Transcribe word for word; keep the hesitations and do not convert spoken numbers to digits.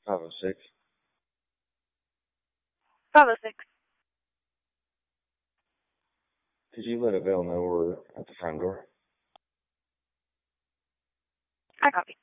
five oh six. five oh six. Could you let Avell know we're at the front door? I copy.